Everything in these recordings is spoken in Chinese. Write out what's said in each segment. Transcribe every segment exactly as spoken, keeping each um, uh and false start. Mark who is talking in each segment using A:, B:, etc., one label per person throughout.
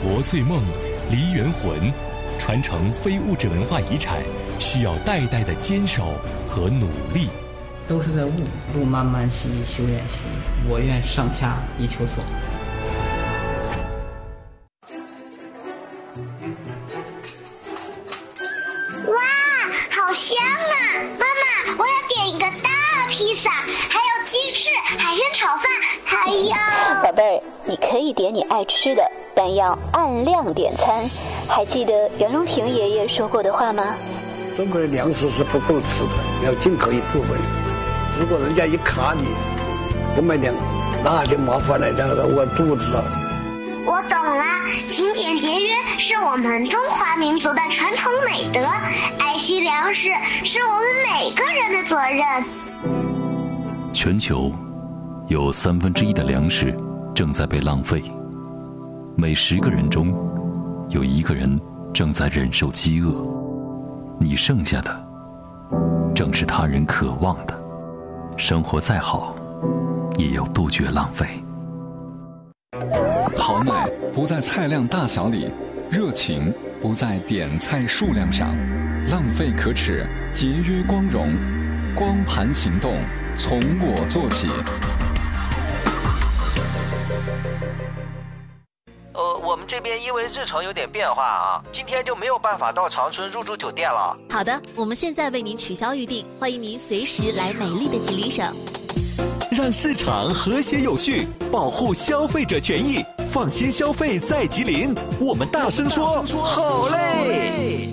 A: 国粹梦、梨园魂，传承非物质文化遗产需要代代的坚守和努力。
B: 都是在悟，路漫漫兮修远兮，我愿上下以求索。
C: 哇，好香啊！妈妈，我要点一个大披萨，还有鸡翅、海鲜炒饭，还有……
D: 宝贝儿，你可以点你爱吃的，但要按量点餐。还记得袁隆平爷爷说过的话吗？
E: 中国的粮食是不够吃的，要进口一部分。如果人家一卡你不买粮，那就麻烦了，让我肚子了。
C: 我懂了，勤俭节约是我们中华民族的传统美德，爱惜粮食是我们每个人的责任。
F: 全球有三分之一的粮食正在被浪费，每十个人中有一个人正在忍受饥饿，你剩下的正是他人渴望的。生活再好，也要杜绝浪费。
G: 好奶不在菜量大小里，热情不在点菜数量上，浪费可耻，节约光荣，光盘行动，从我做起。
H: 呃，我们这边因为日程有点变化啊，今天就没有办法到长春入住酒店了。
I: 好的，我们现在为您取消预定，欢迎您随时来美丽的吉林省。
J: 让市场和谐有序，保护消费者权益，放心消费在吉林。我们大声说，好嘞！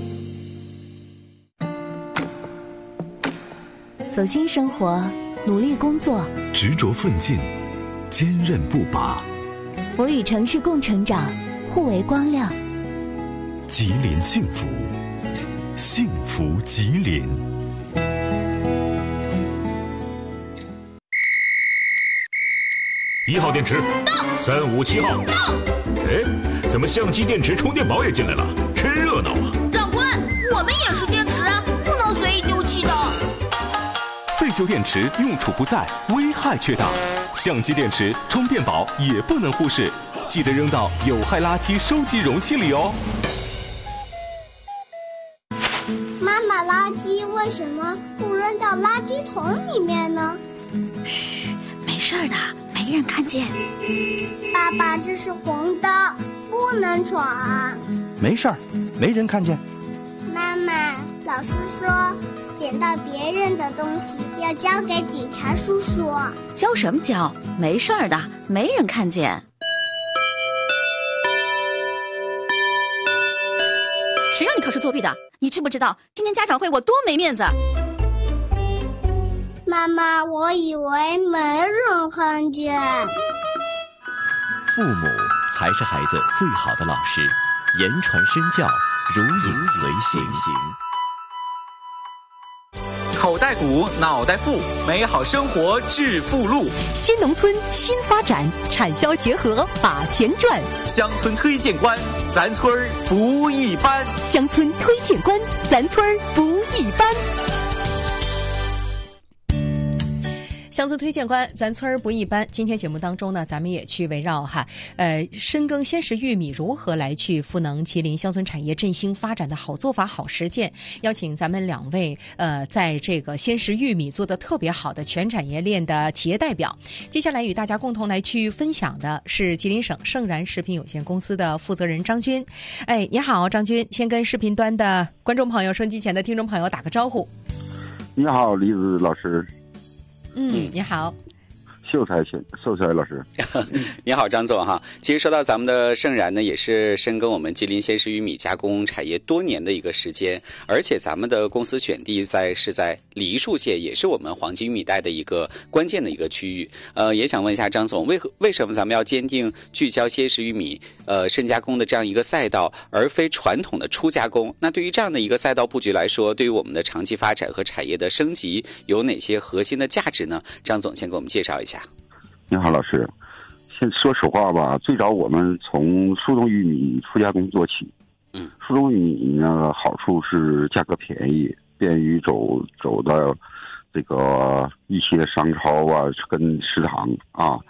K: 走心生活，努力工作，
A: 执着奋进，坚韧不拔。
K: 我与城市共成长，互为光亮。
A: 吉林幸福，幸福吉林。
L: 一号电池到，三五七号到。哎，怎么相机、电池、充电宝也进来了？真热闹啊！
M: 长官，我们也是电池啊，不能随意丢弃的。
J: 废旧电池用处不在，危害却大。相机、电池、充电宝也不能忽视，记得扔到有害垃圾收集容器里哦。
N: 妈妈，垃圾为什么不扔到垃圾桶里面呢？
M: 嘘，没事的，没人看见。
N: 爸爸，这是红灯，不能闯。
O: 没事儿，没人看见。
N: 妈妈，老师说捡到别人的东西要交给警察叔叔。
M: 交什么交？没事儿的，没人看见。谁让你考试作弊的？你知不知道今天家长会我多没面子？
N: 妈妈，我以为没人看见。
J: 父母才是孩子最好的老师，言传身教，如影随形。
P: 口袋鼓，脑袋富，美好生活致富路。
Q: 新农村新发展，产销结合把钱赚。
P: 乡村推荐官，咱村儿不一般。
Q: 乡村推荐官，咱村儿不一般。
R: 乡村推荐官，咱村儿不一般。今天节目当中呢，咱们也去围绕哈，呃，深耕鲜食玉米如何来去赋能吉林乡村产业振兴发展的好做法、好实践，邀请咱们两位呃，在这个鲜食玉米做得特别好的全产业链的企业代表。接下来与大家共同来去分享的是吉林省盛然食品有限公司的负责人张军。哎，你好，张军，先跟视频端的观众朋友、收音机前的听众朋友打个招呼。
S: 你好，李子老师。
R: 嗯，你好，
S: 秀才先，秀才老师。
T: 你好，张总哈。其实说到咱们的盛然呢，也是深耕我们吉林鲜食玉米加工产业多年的一个时间，而且咱们的公司选地在是在梨树县，也是我们黄金玉米带的一个关键的一个区域。呃，也想问一下张总，为何为什么咱们要坚定聚焦鲜食玉米呃深加工的这样一个赛道，而非传统的初加工？那对于这样的一个赛道布局来说，对于我们的长期发展和产业的升级有哪些核心的价值呢？张总先给我们介绍一下。
S: 你好，老师。先说实话吧，最早我们从速冻玉米初加工做起。
T: 嗯，
S: 速冻玉米呢，好处是价格便宜，便于走走到这个一些的商超啊，跟食堂啊，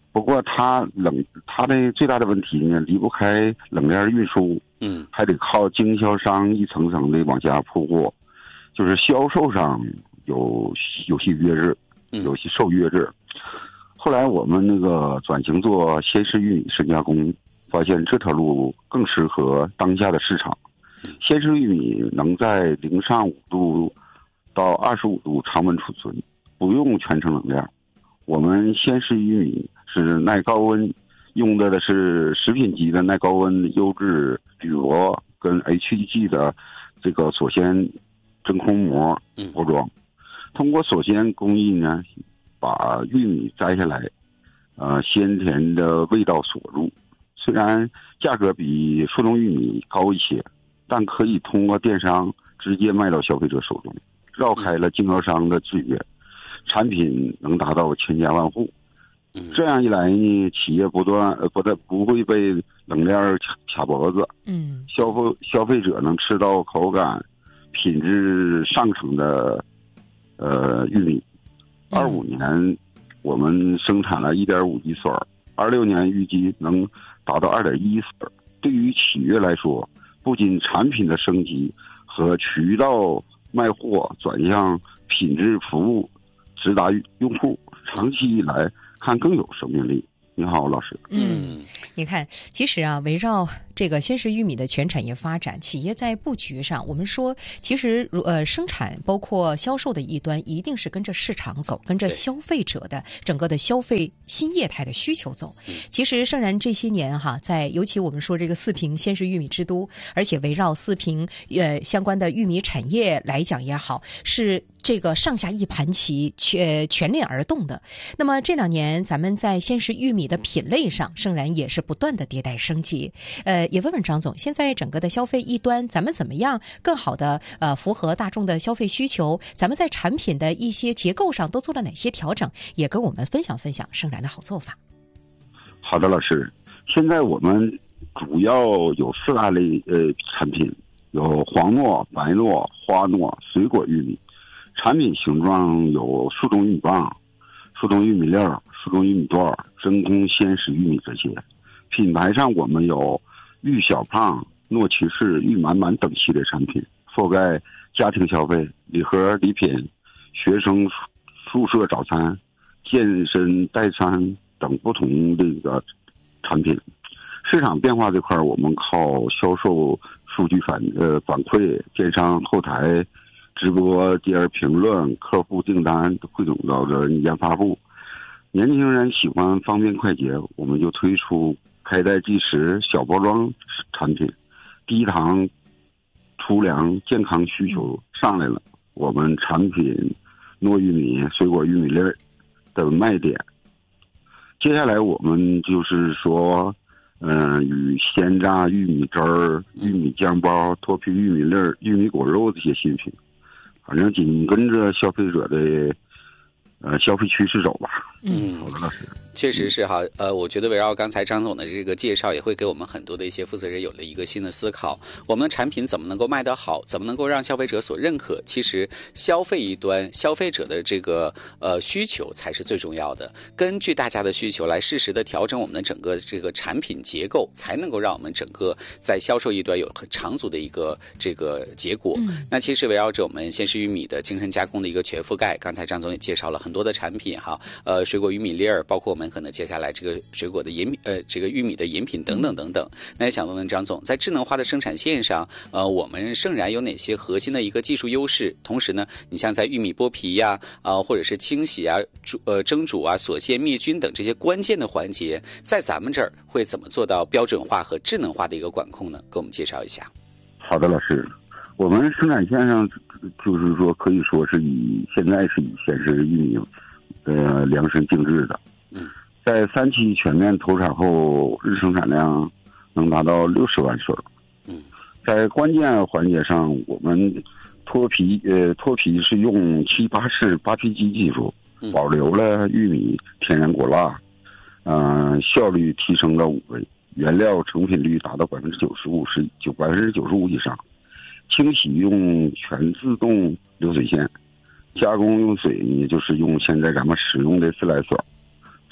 S: 不过它冷，它的最大的问题呢，离不开冷链运输，
T: 嗯，
S: 还得靠经销商一层层的往下铺货，就是销售上有有些约制，有些受约制。后来我们那个转型做鲜食玉米深加工，发现这条路更适合当下的市场。鲜食玉米能在零上五度到二十五度常温储存，不用全程冷链。我们鲜食玉米是耐高温，用的的是食品级的耐高温优质铝箔跟 H E G 的这个锁鲜真空膜包装。通过锁鲜工艺呢，把玉米摘下来，呃，鲜甜的味道锁住。虽然价格比速冻玉米高一些，但可以通过电商直接卖到消费者手中，绕开了经销商的制约。产品能达到千家万户，这样一来呢，企业不断呃不但不会被冷链卡卡脖子，
R: 嗯，
S: 消费消费者能吃到口感、品质上乘的呃玉米。二五年我们生产了一点五亿穗儿，二六年预计能达到二点一亿穗儿。对于企业来说，不仅产品的升级和渠道卖货转向品质服务。直达用户，长期以来看更有生命力。你好，老师。
R: 嗯，你看，其实啊，围绕这个鲜食玉米的全产业发展，企业在布局上，我们说，其实呃，生产包括销售的一端，一定是跟着市场走，跟着消费者的整个的消费新业态的需求走。其实盛然这些年哈，在尤其我们说这个四平鲜食玉米之都，而且围绕四平呃相关的玉米产业来讲也好，是。这个上下一盘棋，全全链而动的。那么这两年，咱们在鲜食玉米的品类上，盛然也是不断的迭代升级。呃，也问问张总，现在整个的消费一端，咱们怎么样更好的呃符合大众的消费需求？咱们在产品的一些结构上都做了哪些调整？也跟我们分享分享盛然的好做法。
S: 好的，老师。现在我们主要有四大类呃产品，有黄糯、白糯、花糯、水果玉米。产品形状有速冻玉米棒、速冻玉米粒儿、速冻玉米段、真空鲜食玉米这些。品牌上我们有玉小胖、糯骑士、玉满满等系列产品，覆盖家庭消费、礼盒礼品、学生宿舍早餐、健身代餐等不同的一个产品。市场变化这块，我们靠销售数据反呃反馈、电商后台。直播第二评论、客户订单汇总到了研发部。年轻人喜欢方便快捷，我们就推出开袋即食小包装产品。低糖、粗粮、健康需求上来了，我们产品糯玉米、水果玉米粒的卖点。接下来我们就是说，嗯、呃，与鲜榨玉米汁儿、玉米浆包、脱皮玉米粒、玉米果肉这些新品。反正紧跟着消费者的呃消费趋势走吧。
T: 嗯，
S: 好的，老师。
T: 确实是哈，呃，我觉得围绕刚才张总的这个介绍，也会给我们很多的一些负责人有了一个新的思考。我们的产品怎么能够卖得好，怎么能够让消费者所认可？其实消费一端，消费者的这个呃需求才是最重要的。根据大家的需求来适时的调整我们的整个这个产品结构，才能够让我们整个在销售一端有很长足的一个这个结果。嗯、那其实围绕着我们鲜食玉米的精深加工的一个全覆盖，刚才张总也介绍了很多的产品哈，呃，水果玉米粒儿，包括我们可能接下来这个水果的饮呃这个玉米的饮品等等等等。那也想问问张总，在智能化的生产线上，呃，我们盛然有哪些核心的一个技术优势？同时呢，你像在玉米剥皮呀、啊，呃，或者是清洗啊、煮呃蒸煮啊、锁鲜灭菌等这些关键的环节，在咱们这儿会怎么做到标准化和智能化的一个管控呢？给我们介绍一下。
S: 好的，老师，我们生产线上就是说可以说是以现在是以鲜食玉米呃量身定制的。
T: 嗯，
S: 在三期全面投产后，日生产量能达到六十万穗。
T: 嗯，
S: 在关键环节上，我们脱皮呃脱皮是用七八式扒皮机技术，保留了玉米天然果蜡，嗯、呃，效率提升了五倍，原料成品率达到百分之九十五，是九百分之九十五以上。清洗用全自动流水线，加工用水呢就是用现在咱们使用的自来水。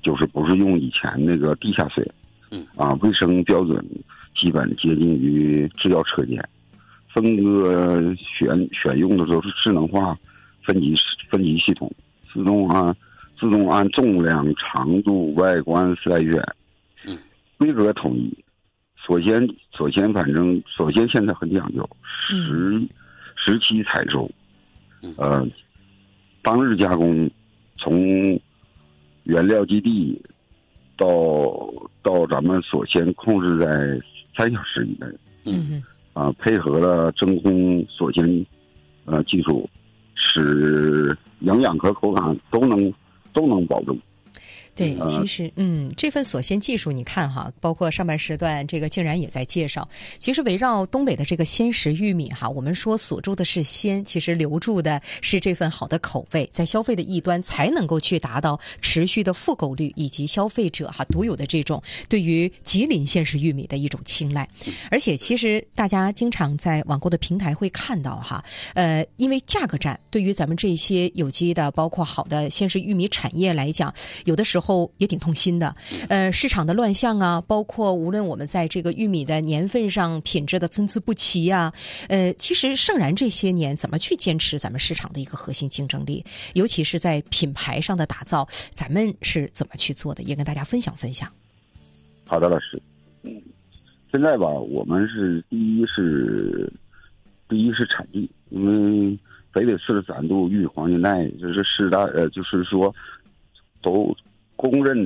S: 就是不是用以前那个地下水，
T: 嗯
S: 啊，卫生标准基本接近于制药车间。分割选选用的都是智能化分级分级系统，自动按自动按重量、长度、外观筛选，
T: 嗯，
S: 规格统一。首先首先反正首先现在很讲究，时时期采收，呃，当日加工，从原料基地到到咱们所先控制在三小时以内。
T: 嗯。
S: 啊，配合了真空锁鲜呃技术，使营养和口感都能都能保证。
R: 对，其实嗯，这份锁鲜技术你看哈，包括上半时段这个竟然也在介绍。其实围绕东北的这个鲜食玉米哈，我们说锁住的是鲜，其实留住的是这份好的口味，在消费的一端才能够去达到持续的复购率以及消费者哈独有的这种对于吉林鲜食玉米的一种青睐。而且其实大家经常在网购的平台会看到哈，呃，因为价格战对于咱们这些有机的包括好的鲜食玉米产业来讲，有的时候后也挺痛心的，呃，市场的乱象啊，包括无论我们在这个玉米的年份上品质的参差不齐啊，呃，其实盛然这些年怎么去坚持咱们市场的一个核心竞争力，尤其是在品牌上的打造，咱们是怎么去做的，也跟大家分享分享。
S: 好的，老师，嗯，现在吧，我们是第一是第一是产地，因为北纬四十三度玉黄金带，就是四大呃，就是说都公认